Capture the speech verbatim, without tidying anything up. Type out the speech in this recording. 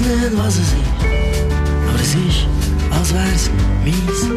nicht, was es ist, aber es ist, als wär's mies.